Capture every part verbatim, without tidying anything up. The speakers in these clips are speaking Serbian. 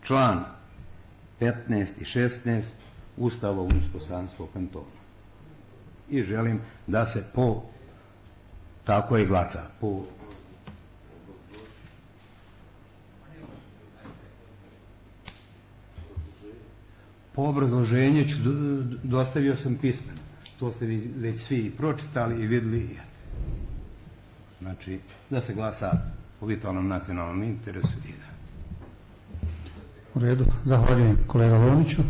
član petnaest i šesnaest Ustava Unsko-Sanskog kantona. I želim da se po tako i glasa. Po Po obrazloženju ću, dostavio sam pismeno. To ste već svi pročitali i vidjeli. Znači, da se glasa po vitalnom nacionalnom interesu i da. U redu, zahvaljujem kolega Loniću.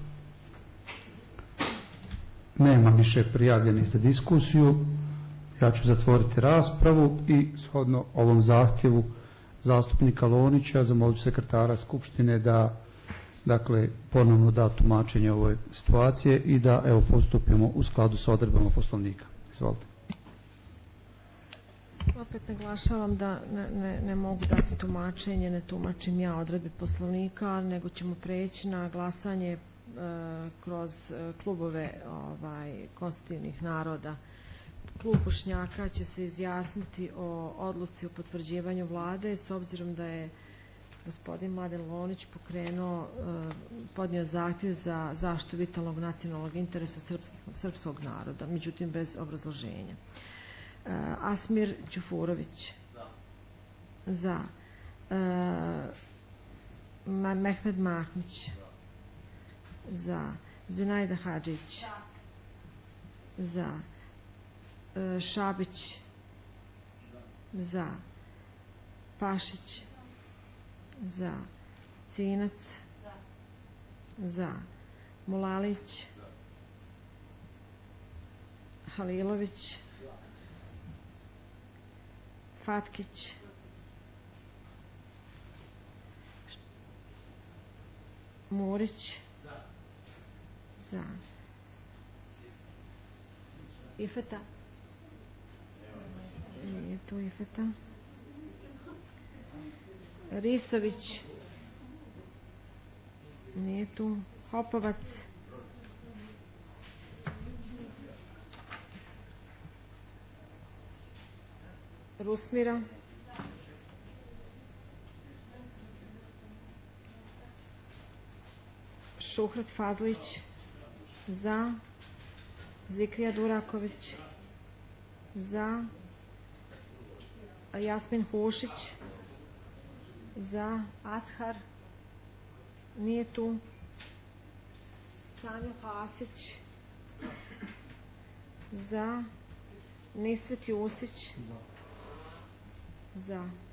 Nema više prijavljenih za diskusiju. Ja ću zatvoriti raspravu i shodno ovom zahtjevu zastupnika Lonića zamolit ću sekretara Skupštine da dakle ponovno da tumačenje ove situacije i da evo postupimo u skladu sa odredbama Poslovnika. Izvolite. Opet naglašavam da ne, ne, ne mogu dati tumačenje, ne tumačim ja odredbe Poslovnika, nego ćemo preći na glasanje e, kroz e, klubove ovaj, konstitutivnih naroda. Klub Bošnjaka će se izjasniti o odluci o potvrđivanju vlade s obzirom da je gospodin Mladen Lonić pokrenuo, podnio zahtjev za zaštitu vitalnog nacionalnog interesa srpskog naroda, međutim bez obrazloženja. Asmir Đufurović. Za. Mehmed Mahmić. Za. Zinajda Hadžić. Za. Šabić. Za. Pašić. Za. Cinac. Za. Mulalić. Halilović. Fatkić. Murić. Za. Ifeta. Nije tu Ifeta. Risović. Nije tu. Hopovac. Rusmira. Šuhrat Fazlić. Za. Zikrija Duraković. Za. Jasmin Hušić. Za. Ashar. Nije tu. Sanjo Hasić. Za. Nisvet Jusić. Za.